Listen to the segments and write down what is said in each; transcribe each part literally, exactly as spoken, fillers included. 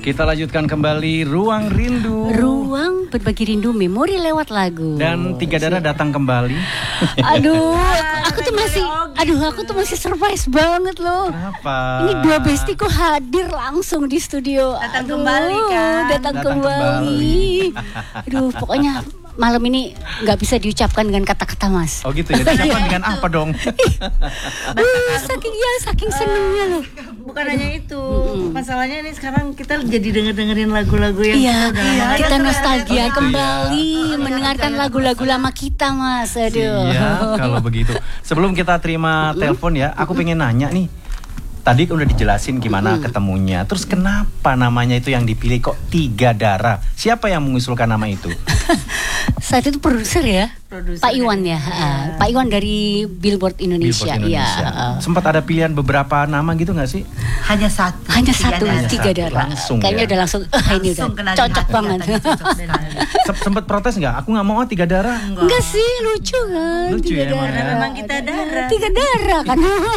Kita lanjutkan kembali Ruang Rindu. Ruang berbagi rindu, memori lewat lagu. Dan Tiga Darah datang kembali. Aduh, aku tuh masih, aduh aku tuh masih surprise banget loh. Kenapa? Ini dua bestiku hadir langsung di studio. Datang Aduh, kembali kan? Datang, Datang kembali. Aduh, pokoknya malam ini nggak bisa diucapkan dengan kata-kata, Mas. Oh gitu ya. Diucapkan dengan apa dong? uh, saking ya, saking senengnya loh. Bukan hanya itu, masalahnya ini sekarang kita jadi denger-dengerin lagu-lagu yang Iya, kita udah lama nggak kita denger. nostalgia Oh, gitu kembali ya. mendengarkan lagu-lagu lama kita, Mas. Aduh. Iya, kalau begitu. Sebelum kita terima telepon ya, aku pengen nanya nih. Tadi udah dijelasin gimana ketemunya. Terus kenapa namanya itu yang dipilih kok Tiga Darah? Siapa yang mengusulkan nama itu? Saat itu produser ya, Produser Pak Iwan dari- ya, uh, Pak Iwan dari Billboard Indonesia. Billboard Indonesia. Iya, uh, Sempat ada pilihan beberapa nama gitu nggak sih? Hanya satu. hanya Tiga satu, Darah. Tiga satu, Darah. langsung Kayaknya ya. udah langsung, ah, ini udah Langsung kena di cocok hati, banget. katanya cocok sekali. Se- Sempat protes nggak? Aku nggak mau oh, Tiga Darah. Enggak sih, lucu kan? Lucu Tiga ya, emang Darah. ya. Memang kita darah. Tiga Darah kan.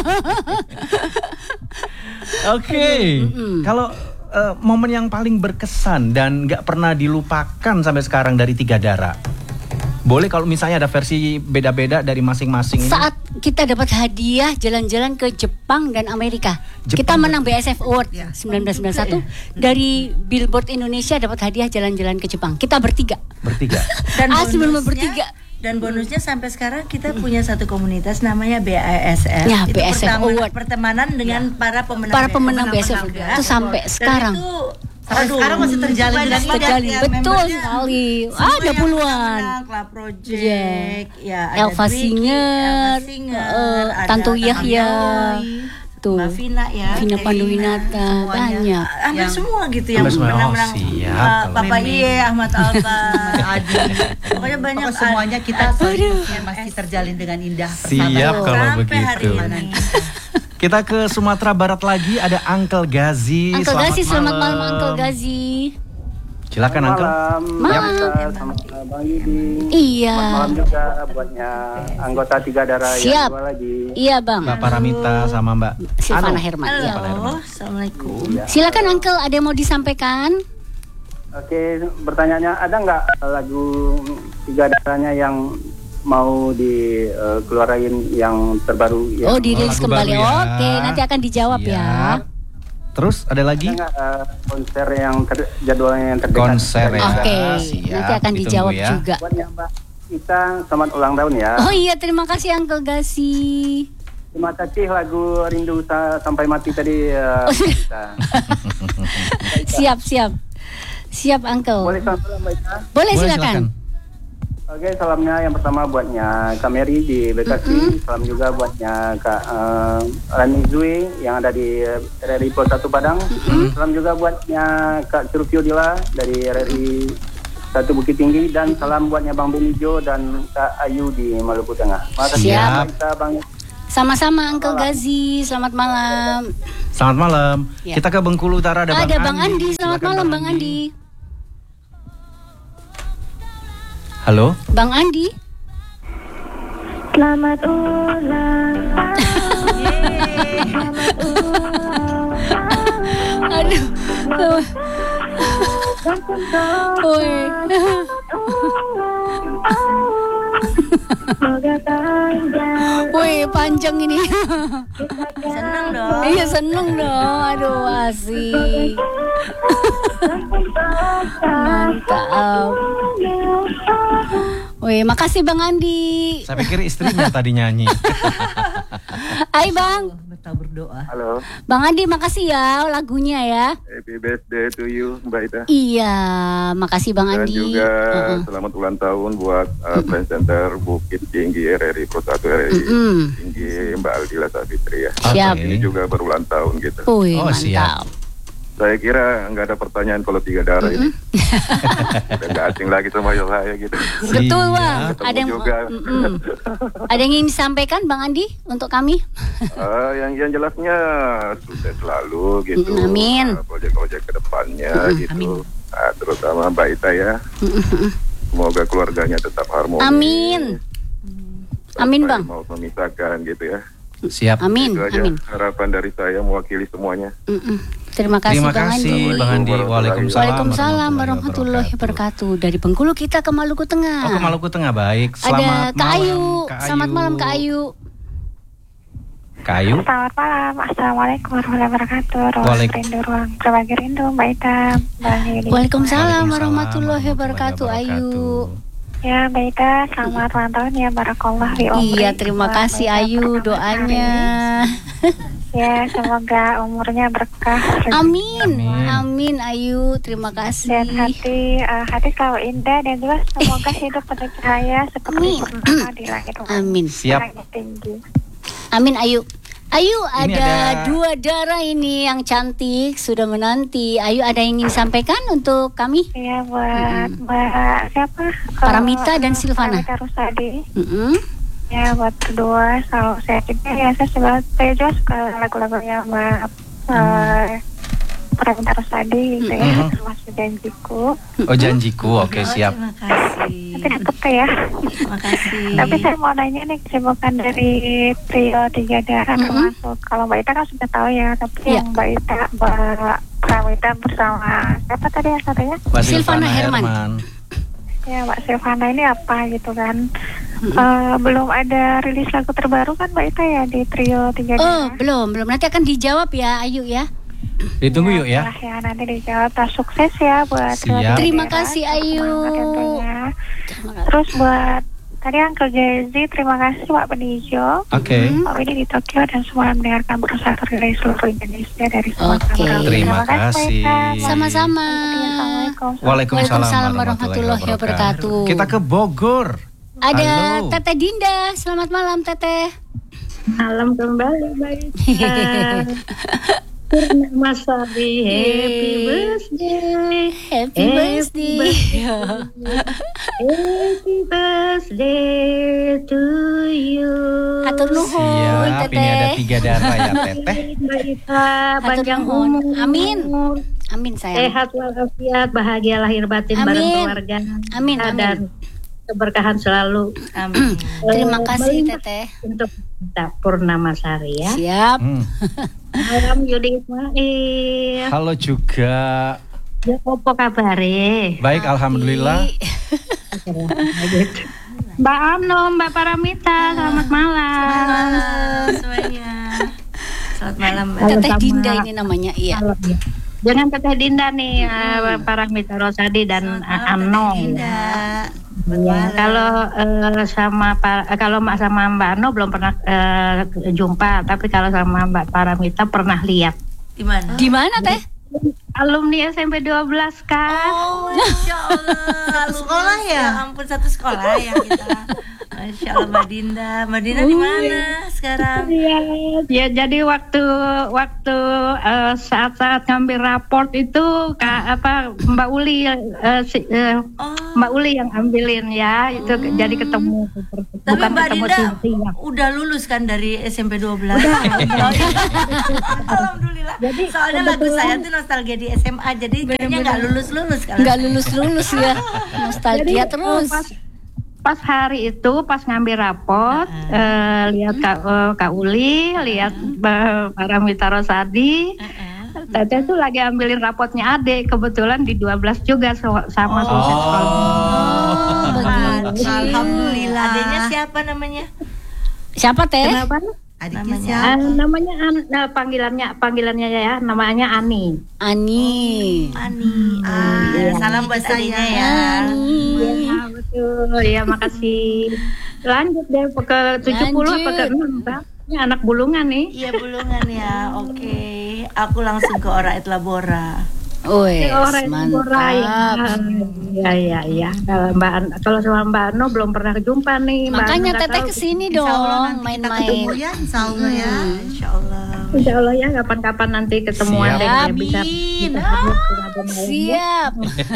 Oke, kalau eh, momen yang paling berkesan dan nggak pernah dilupakan sampai sekarang dari Tiga Darah, boleh kalau misalnya ada versi beda-beda dari masing-masing ini. Saat kita dapat hadiah jalan-jalan ke Jepang dan Amerika, Jepang kita menang B S F Award Ya. seribu sembilan ratus sembilan puluh satu dari Billboard Indonesia, dapat hadiah jalan-jalan ke Jepang. Kita bertiga. Bertiga. Dan Asli benar bonusnya- bertiga. Dan bonusnya sampai sekarang kita punya satu komunitas namanya B A S F. Ya, Itu B A S F pertama- Award. pertemanan dengan para pemenang Para B- pemenang B S F pemenang itu sampai Dan sekarang. itu, Sampai aduh, sekarang masih terjalin banyak dengan banget terjalin. ya, Betul membernya. sekali. Semua Ada yang puluhan. menang, Club Project, Yeah. ya, ada Elva Twiggy, Singer, Elva Singer, eh, ada Tanto Tante Yahya, Nawawi, tuh. Mbak Vina ya, Vina Kayak Panduwinata, semuanya. banyak. Hampir Yang- semua gitu yang Hampir semua. Oh, menang-menang. siap, Uh, kalau Papa Mimi. Iye, Ahmad Alba, Adi. pokoknya banyak. Pokoknya semuanya kita Aduh. seharusnya masih terjalin dengan indah. Siap Bersama. kalau Sampai hari begitu. ini. Kita ke Sumatera Barat lagi, ada Uncle Gazi. Uncle Gazi, selamat malam Uncle Gazi. Silakan Uncle. Malam, Malam. Yamta, sama Bang Yudi. Iya. Selamat malam juga buatnya anggota Tiga Darah Siap. yang dua lagi. Iya, Bang. Mbak Paramita sama Mbak Silvana Anu. Herman. Ya. Halo, assalamualaikum. Silakan Uncle, ada yang mau disampaikan? Oke, pertanyaannya ada nggak lagu Tiga Darahnya yang mau dikeluarin yang terbaru? Ya? Oh, dirilis lagu kembali. baru ya. Oke, nanti akan dijawab ya. Siap. Terus ada lagi? Ada nggak eh, konser yang ter- jadwalnya yang terdekat? Konser ya. Oke, Siap, nanti akan ditunggu dijawab ya. juga. Buatnya Mbak Ita, selamat ulang tahun ya. Oh iya, terima kasih Uncle Gazi. Terima kasih lagu Rindu Sa- Sampai Mati tadi. eh, Oh, Mbak Ita. Siap, siap. Siap, Uncle. Boleh salam Mbak Ita? Boleh, Boleh, silakan. Oke, salamnya yang pertama buatnya Kak Mary di Bekasi, salam juga buatnya Kak uh, Rani Zui yang ada di R R I Pos satu Padang, salam juga buatnya Kak Surfio Dila dari R R I satu Bukit Tinggi, dan salam buatnya Bang Benijo dan Kak Ayu di Maluku Tengah. Makasih Siap. ya, kita Bang. Sama-sama Uncle Gazi, selamat malam. Selamat malam. Ya. Kita ke Bengkulu Utara, ada, Ada Bang Andi, selamat Silakan, malam Bang Andi. Halo. Bang Andi. Selamat ulang Aduh. Woi. Semoga panjang Woi, panjang ini. Seneng dong. Iya, seneng dong. Aduh, asik. Mantap. Woi, makasih Bang Andi. Saya pikir istrinya tadi nyanyi. Hai Bang. Kita berdoa. Halo, Bang Andi, makasih ya lagunya ya. happy birthday to you Mbak Ita. Iya, makasih Bang Dan Andi. juga Uh-uh. selamat ulang tahun buat uh, Brand Center Bukit Tinggi R R I Pro satu R R I Mm-mm. Tinggi Mbak Aldila Safitri ya. Siap. Oke. Ini juga berulang tahun gitu. Wih, Oh, mantap. siap. Saya kira nggak ada pertanyaan kalau Tiga Darah ini. Udah nggak asing lagi sama saya gitu. Betul Siap. Bang. Ketemu Ada yang juga. Mm-mm. Ada yang ingin disampaikan Bang Andi untuk kami? Eh, yang yang jelasnya sukses selalu gitu. Mm, amin. Eh, Proyek-proyek kedepannya Mm, gitu. amin. Nah, terutama Mbak Ita ya. Semoga keluarganya tetap harmonis. Amin. Amin, Sampai Bang. Mau memisahkan gitu ya. Siap. Amin, Itu aja amin. harapan dari saya mewakili semuanya. Mm-mm. Terima kasih, Terima Bang Andi. kasih Bang Andi. Waalaikumsalam. Waalaikumsalam warahmatullahi wabarakatuh. Dari Bengkulu kita ke Maluku Tengah. Oh, ke Maluku Tengah, baik. Selamat Ada Kak Ayu. malam, Kak Ayu. Selamat malam Kak Ayu. Kak Ayu. Selamat malam, Assalamualaikum warahmatullahi wabarakatuh. Ruang Waalaikum- rindu, ruang berbagi rindu, Mbak Ita, Mbak Yudi. Waalaikumsalam warahmatullahi wabarakatuh. Ayu. Ya, Mbak Ita, selamat ulang tahun ya, barakallah fi umri. Iya, terima kasih Ayu doanya. Ya, semoga umurnya berkah. Amin. Amin. Amin Ayu, terima Dan kasih. hati uh, hati selalu indah dan juga semoga hidup penuh cahaya seperti Amin. purnama di langit Amin. Siap. langit tinggi. Amin Ayu. Ayu, Ini ada, ada- dua darah ini yang cantik sudah menanti. Ayu, ada yang ingin sampaikan untuk kami? Iya, buat Mbak siapa? Paramita Eh, dan Silvana. Paramita Rusadi. Mm-mm. Ya, buat berdua selalu sehat juga ya. Saya juga, saya juga suka lagu-lagunya Mbak uh, Paramita Rusadi gitu ya, Mhm. termasuk Janjiku. Oh, Janjiku. Oke, siap. Terima kasih. Tapi tetap ya. Terima kasih. Tapi saya mau nanya nih, kesibukan dari trio Tiga Darah Mhm. termasuk, kalau Mbak Ita kan sudah tahu ya, tapi Iya. yang Mbak Ita, Mbak Pramita bersama siapa tadi yang satunya? Mbak Silvana Herman. Ya, Mbak Silvana ini apa gitu kan? Eh, belum ada rilis lagu terbaru kan Mbak Ita ya di trio Tiga Oh, Darah? belum, belum. Nanti akan dijawab ya Ayu ya. Ditunggu yuk ya. Setelah ya nanti dijawab. Nah, sukses ya buat trio Siap. Tiga Terima Darah. kasih, Ayu. Semangat tentunya. Terus buat tadi Uncle Jazzy, terima kasih Pak Benijo. Oke. Pak Widi di Tokyo dan semua mendengarkan bersatu dari seluruh Indonesia dari semua Oke. kamar. Terima kasih. Sama-sama. Assalamualaikum. Waalaikumsalam warahmatullahi wabarakatuh. Kita ke Bogor. Ada Halo. Teteh Dinda. Selamat malam Teteh. Malam kembali Mbak Ita. Purnama Sari, happy birthday. Happy birthday. Happy birthday to you. Hatur nuhun Siap, ini ada Teteh. tiga darah ya, Teteh. Mbak Ita, panjang nuhun. umur. Amin. Amin sayang. Sehat walafiat, bahagia lahir batin Amin. bareng keluarga. Amin, amin. Dan keberkahan selalu. Amin. Terima Eh, kasih melimpah Teteh. untuk kita Purnama Sari ya. Siap. Hmm. Malam Yudi Ismail. Halo juga. Ya opo kabare? Baik, alhamdulillah. Mbak Ano, Mbak Paramita, selamat malam. Halo semuanya. Selamat malam Mbak. Teteh Sama- Dinda ini namanya. Iya. Halo, ya. Dengan Teteh Dinda nih, eh, Paramita Rosadi dan Selamat Ano. malam, Dinda. Ya, kalau eh, sama Pa- eh, kalau Mbak sama Mbak Ano belum pernah eh, jumpa, tapi kalau sama Mbak Paramita pernah lihat. Di mana? Di mana Teh? Alumni S M P dua belas kan. Oh, Masya Allah. Satu sekolah ya? Ya ampun, satu sekolah ya kita. Masya Allah Mbak Dinda. Mbak Dinda di mana sekarang? Iya, ya jadi waktu waktu eh, saat-saat ngambil raport itu Kak apa Mbak Uli eh, si- eh, Oh. Mbak Uli yang ambilin ya, itu ke- jadi ketemu Tapi bukan Mbak ketemu Dinda Cynthia. udah lulus kan dari S M P dua belas? Oh, iya. Alhamdulillah. Jadi, Soalnya lagu kebetulan- saya tuh nostalgia di S M A, jadi kayaknya nggak lulus-lulus kan. Nggak lulus-lulus ya. Nostalgia Jadi, terus. eh, pas, pas hari itu pas ngambil raport eh, lihat Kak, eh, Kak Uli, lihat eh, Paramita Rosadi. Teteh tuh lagi ambilin rapotnya adik, kebetulan di dua belas juga so- sama Oh. sukses sekolah. Oh, begitu. Alhamdulillah. Adanya siapa namanya? Siapa Teh? Kenapa? Adiknya Ah, namanya An- nah, panggilannya panggilannya ya namanya Ani. Ani. Ani. Ah, salam buat adiknya ya. Iya betul, ya makasih. Lanjut deh ke tujuh puluh apa ke enam Pak? Ini anak bulungan nih. Iya bulungan ya. Oke. Aku langsung ke Ora et Labora. Wes, Orang Borai. mantap. Iya iya iya. Kalau Mbak An- kalau sama Mbak Ano belum pernah jumpa nih. Mbak Makanya Ano nggak Teteh tahu. kesini Insya Allah dong, nanti kita main-main. ketemu ya, Insya Allah ya. Insya Allah. Insya Allah ya kapan-kapan nanti ketemuan Siap. deh ya, bisa. Amin. bisa hadir ke Rabu Malam, ya. Siap.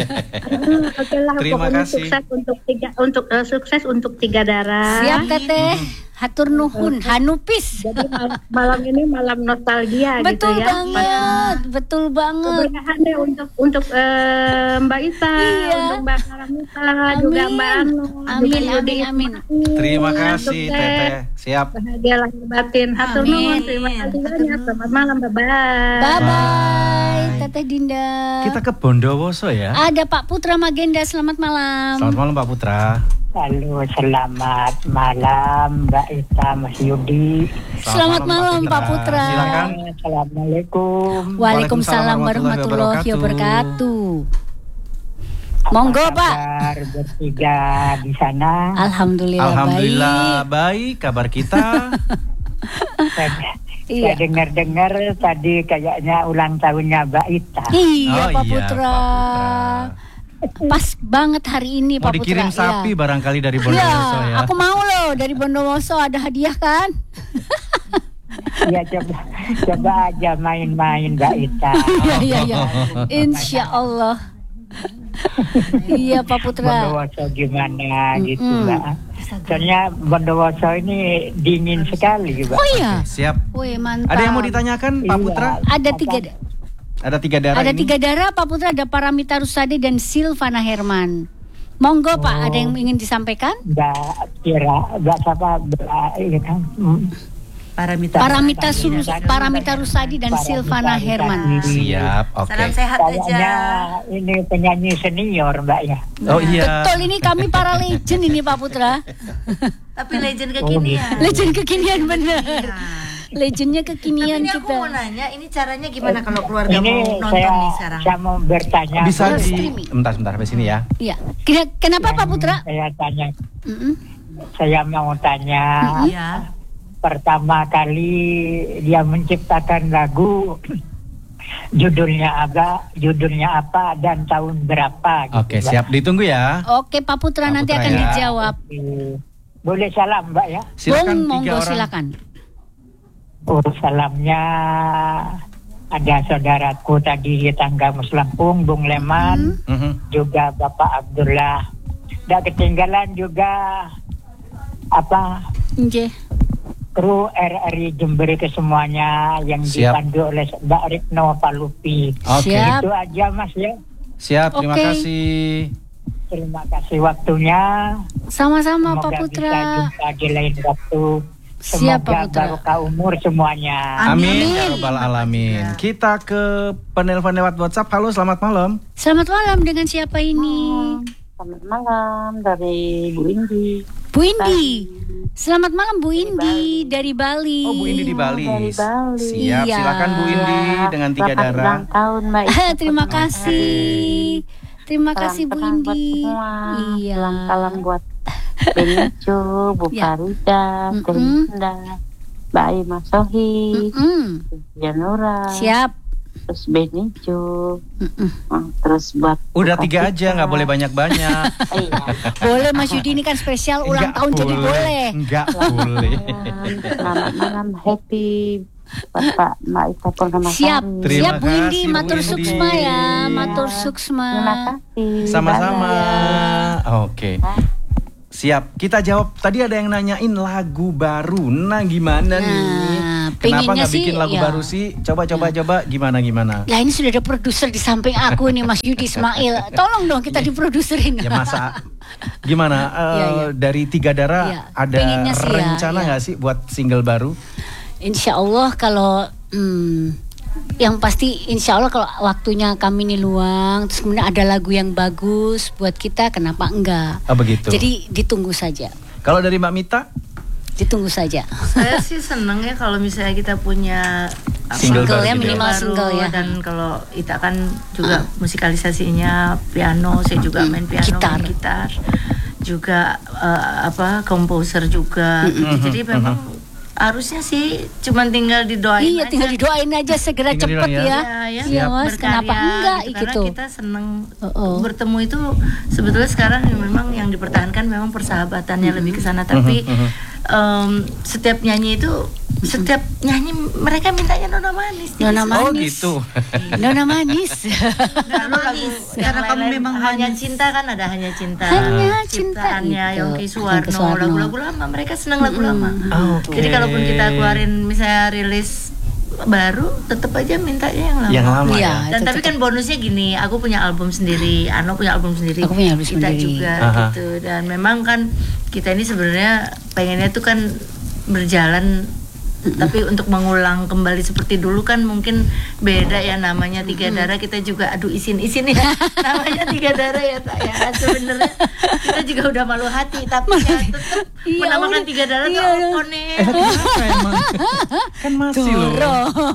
Ah, Oke lah, Terima pokoknya kasih. sukses untuk tiga untuk eh, sukses untuk tiga darah. Siap Teteh. Hatur nuhun, hanupis. Jadi mal- malam ini malam nostalgia Betul gitu ya. banget, betul banget. Keberkahan deh untuk untuk eh, Mbak Ita, Iya. untuk Mbak Karamita, juga Mbak Anu, Amin, juga Yudi amin, amin. Ismail. Terima kasih Sukses. Teteh. Siap. Bahagia lahir batin. Hatur Amin. nuhun. Terima kasih banyak. Selamat malam. Bye bye. Bye bye. Teh Dinda. Kita ke Bondowoso ya. Ada Pak Putra Magenda, selamat malam. Selamat malam Pak Putra. Halo, selamat malam Mbak Ita, Mas Yudi. Selamat malam Pak Putra. Silakan. Assalamualaikum. Waalaikumsalam warahmatullahi wabarakatuh. Monggo Apa Pak. kabar bertiga di sana? Alhamdulillah, Alhamdulillah baik. baik kabar kita. Saya, Iya. saya dengar-dengar tadi kayaknya ulang tahunnya Mbak Ita. Iya Oh, Pak iya, Putra. Pak Putra. Pas banget hari ini Mau Pak Putra. dikirim sapi Iya. barangkali dari Bondowoso Iya, ya. aku mau loh dari Bondowoso ada hadiah kan? Ya coba coba aja main-main Mbak Ita. Iya iya iya. Insya Allah. Iya Pak Putra. Bondowoso gimana gitu Mm-mm. Mbak. Soalnya Bondowoso ini dingin sekali Mbak. Oh iya. Siap. Wih mantap. Ada yang mau ditanyakan Pak Iya. Putra? Ada tiga. Ada tiga darah Ada ini? tiga darah Pak Putra, ada Paramita Rusadi dan Silvana Herman. Monggo Pak, Oh. ada yang ingin disampaikan? Mbak Kira, Mbak siapa? Mbak ini kan. mm, Paramita. Paramita Sus, Paramita Paramita Rusadi dan Paramita Silvana Rusadi. Herman. Siap, oke. Salam sehat Kayaknya aja. ini penyanyi senior Mbak ya. Oh iya. Betul, ini kami para legend ini Pak Putra. Tapi legend Oh, kekinian. Legend kekinian bener. Iya. Legendnya Tapi kekinian ini aku kita. mau nanya, ini caranya gimana kalau keluarga Ini mau nonton saya, nih sekarang? saya mau bertanya. Bisa Boleh di streaming. Bentar, bentar sampai sini ya. Iya. Kena- Kenapa Pak Putra? Saya tanya, Mm-mm. saya mau tanya. Iya. Pertama kali dia menciptakan lagu, judulnya apa? Judulnya apa dan tahun berapa? Gitu, Oke, Mbak. siap. Ditunggu ya. Oke Pak Putra Pak nanti Putra akan ya. dijawab. Oke. Boleh salam Mbak ya? Silakan Bung, tiga monggo orang. silakan. Oh, salamnya ada saudaraku tadi di Tangga Muslampung, Bung Leman, Mhm. juga Bapak Abdullah. Dan ketinggalan juga apa Nggih. kru R R I Jember ke semuanya yang Siap. dipandu oleh Mbak Retno Palupi. Oke. Siap. Itu aja Mas ya. Siap, terima Oke. kasih. Terima kasih waktunya. Sama-sama Pak Semoga Putra. bisa jumpa di lain waktu. Siap, Pak Semoga Putra. barokah umur semuanya. Amin, Amin. ya Rabbal Alamin. Kita ke penelpon lewat WhatsApp. Halo, selamat malam. Selamat malam, dengan siapa ini? Selamat malam dari Bu Indi. Bu Indi. Selamat malam Bu Indi dari Bali. Oh, Bu Indi di Bali. Dari Bali. Siap, Iya. silakan Bu Indi dengan tiga Selamat darah. ulang tahun Mbak Ita. Terima kasih. Terima kasih Bu Salam buat Indi. semua. Iya. Salam salam buat Benico, Bu Ya. Farida, Mm-mm. Terinda, Mbak Aima Sohi, Mm-mm. Janura, Siap. terus Benico, Mm-mm. terus buat Udah Bu tiga aja, Kofita. nggak boleh banyak-banyak. Iya. Boleh Mas Yudi, ini kan spesial ulang Nggak tahun jadi boleh. Nggak boleh. Selamat malam, happy buat Pak Mbak Ita Purnamasari. Siap. Terima Siap Bu Indi, kasih, Bu matur Indi. suksma ya, Iya. matur suksma. Terima kasih. Sama-sama. Bye-bye. Oke. Siap. Kita jawab. Tadi ada yang nanyain lagu baru. Nah, gimana nih? Nah, Kenapa pengennya nggak bikin sih, lagu ya. baru sih? Coba, coba, coba. Gimana, gimana? Lah ini sudah ada produser di samping aku nih Mas Yudi Ismail. Tolong dong kita diproduserin. Ya masa gimana? eh, Iya, iya. Dari Tiga Darah Iya, ada pengennya sih ya, rencana iya. nggak sih buat single baru? Insya Allah kalau hmm, yang pasti insya Allah kalau waktunya kami ini luang, terus kemudian ada lagu yang bagus buat kita, kenapa enggak? Oh begitu. Jadi ditunggu saja, Kalau dari Mbak Mita? ditunggu saja. Saya sih seneng ya kalau misalnya kita punya apa, Single baru ya, gitu. minimal baru, single ya. Dan kalau Ita kan juga musikalisasinya piano, saya juga main piano, Gitar. main gitar, juga eh, apa komposer juga. gitu. Jadi memang harusnya sih cuman tinggal didoain Iya, aja. tinggal didoain aja segera Tinggal cepet didoain ya. ya. Ya, Iya ya, Mas, kenapa berkarya enggak gitu. gitu? Karena kita seneng Oh, oh. bertemu itu sebetulnya sekarang memang yang dipertahankan memang persahabatannya lebih ke sana. Tapi em, setiap nyanyi itu setiap nyanyi mereka mintanya nona manis. Jadi Nona Oh manis. gitu. Nona manis. Nona manis. karena Yang kamu lain-lain, memang hanya manis. cinta kan ada hanya cinta. Hanya cinta, Ciptaannya gitu. Yongki Yongki Suwarno, Suwarno. lagu-lagu lama. Mereka senang lagu lama. Oke. Jadi kalaupun kita keluarin misalnya rilis baru, tetap aja mintanya yang lama. Yang lama Iya. ya. Dan itu tapi kan bonusnya gini, aku punya album sendiri, Ano punya album sendiri, Aku punya album kita sendiri. juga Aha. gitu. Dan memang kan kita ini sebenarnya pengennya tuh kan berjalan Tapi untuk mengulang kembali seperti dulu kan mungkin beda ya, namanya Tiga Darah, kita juga aduh isin-isin ya namanya Tiga Darah ya tak ya, sebenarnya kita juga udah malu hati, tapi ya tetap Iya, menamakan udah. Tiga Darah tuh Iya, udah. konek. Eh, tapi kenapa emang? Kan masih loh. Ya,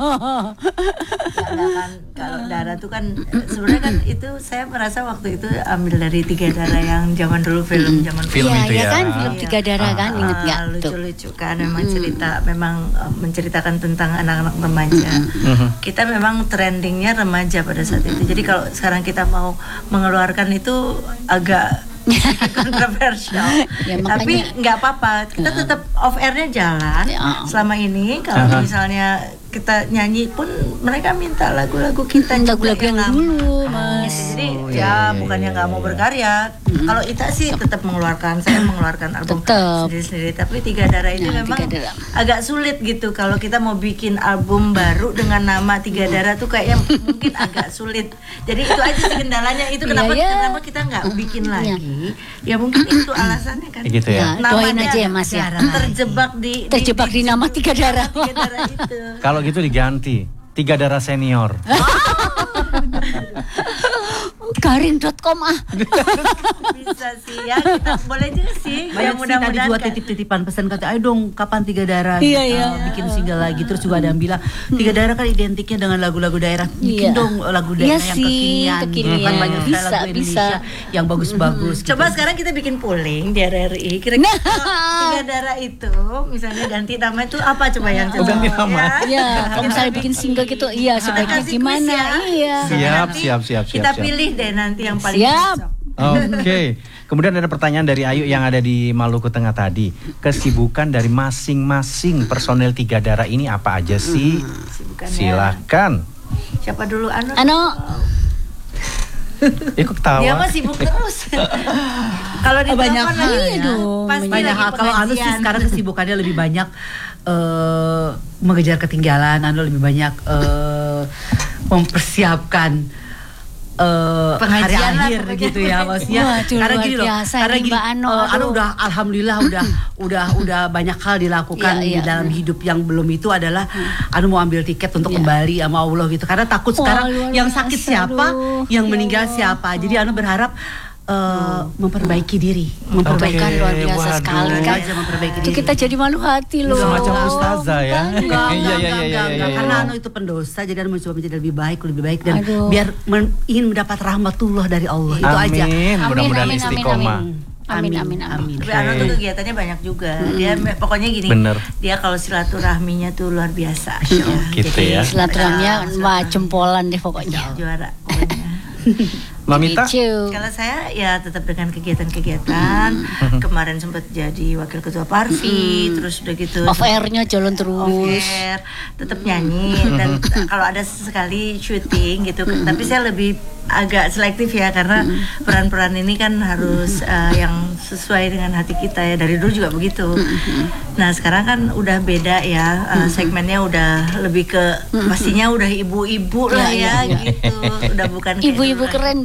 kan kalau darah tuh kan eh, sebenarnya kan itu saya merasa waktu itu ambil dari Tiga Darah yang zaman dulu film zaman Film Iya, itu iya ya. kan film Tiga Darah kan, Ah, inget nggak tuh? lucu-lucu kan, memang cerita memang uh, menceritakan tentang anak-anak remaja. Kita memang trendingnya remaja pada saat itu. Jadi kalau sekarang kita mau mengeluarkan itu agak kontroversial. Ya, Tapi makanya- nggak apa-apa. Kita tetap off airnya jalan Ya. selama ini. Kalau Aha. misalnya kita nyanyi pun mereka minta lagu-lagu kita juga Lagu-lagu yang lama. dulu, Mas. Jadi Oh, ya iya, iya, bukannya iya, nggak mau iya. berkarya. Kalau Ita sih tetap mengeluarkan, saya mengeluarkan album Tetap. sendiri-sendiri. Tapi Tiga Darah ini Nah, memang Tiga Darah. agak sulit gitu. Kalau kita mau bikin album baru dengan nama Tiga Darah tuh kayaknya mungkin agak sulit. Jadi itu aja sih kendalanya. Itu kenapa Iya, iya. kenapa kita nggak bikin lagi? Ya mungkin itu alasannya kan. Gitu ya. Ya, doain aja ya, Mas, ya. Terjebak di Terjebak di nama Tiga Darah. Tiga Darah itu. Kalau gitu diganti Tiga Darah Senior. Karin dot com ah. Bisa sih ya, kita boleh juga sih. Ya Banyak sih tadi mudah-mudahan juga kan. titip-titipan pesan, kata ayo dong kapan Tiga Darah Iya, kita iya. bikin single lagi. Terus juga ada yang bilang Tiga Darah kan identiknya dengan lagu-lagu daerah, bikin Iya. dong lagu Iya daerah yang sih, kekinian, kekinian. Kan banyak sekali Bisa, lagu Indonesia bisa. yang bagus-bagus gitu. Coba sekarang kita bikin polling di R R I. Kira-kira kalau Tiga Darah itu misalnya ganti nama itu apa coba yang Oh, ganti nama. Ya, kalau misalnya bikin single gitu, iya sebaiknya Kasih gimana? quiz ya. Iya. Siap, Nanti siap, siap, siap, Kita siap. pilih deh nanti yang paling Siap. cocok. Oke. Kemudian ada pertanyaan dari Ayu yang ada di Maluku Tengah tadi. Kesibukan dari masing-masing personel Tiga Darah ini apa aja sih? Kesibukannya. Silakan. Siapa dulu Anu? Ano, Eh, kok ketawa? Dia mah sibuk terus. Kalau di banyak telepon hal lagi, ya. dong, pasti Banyak lagi hal. Kalau Anu sih pengajian. sekarang kesibukannya lebih banyak eh, mengejar ketinggalan. Anu lebih banyak eh, mempersiapkan eh, hari Pengajian lah akhir pokoknya. gitu ya maksudnya. Waduh, Karena luar gini loh, biasa karena ini, gini, Mbak Ano. eh, Anu Aduh. udah alhamdulillah udah udah udah banyak hal dilakukan Iya, di iya. dalam hidup. Yang belum itu adalah Anu mau ambil tiket untuk Iya. kembali sama Allah gitu. Karena takut Wah, sekarang luar yang biasa, sakit siapa, aduh. yang Ya meninggal Allah. siapa. Jadi Anu berharap eh, memperbaiki diri, memperbaiki Kebaikan Oke, luar biasa waduh. sekali kan. aja memperbaiki Itu diri. kita jadi malu hati loh. Semacam ustazah ya. Enggak, enggak, Iya, iya, enggak, iya, enggak, iya, enggak. iya, Karena iya. Anu itu pendosa, jadi Anu mencoba menjadi lebih baik, lebih baik dan Aduh. biar men- ingin mendapat rahmatullah dari Allah. Itu aja. Amin. Mudah-mudahan Amin, amin, istiqomah. amin. Amin, amin, amin. Tapi Anu tuh kegiatannya banyak juga. Dia me- pokoknya gini. Bener. Dia kalau silaturahminya tuh luar biasa. Gitu Jadi, ya. Silaturahminya wah jempolan deh pokoknya. juara. pokoknya. Mamita? Lucu. Kalau saya ya tetap dengan kegiatan-kegiatan. Kemarin sempat jadi wakil ketua Parvi, terus udah gitu. Off airnya jalan Off terus. air, tetap nyanyi dan kalau ada sekali syuting gitu. Tapi saya lebih agak selektif ya karena peran-peran ini kan harus uh, yang sesuai dengan hati kita ya. Dari dulu juga begitu. Nah sekarang kan udah beda ya, uh, segmennya udah lebih ke pastinya udah ibu-ibu lah Iya, ya iya, iya. gitu. Udah bukan kayak Ibu-ibu dulu lagi. keren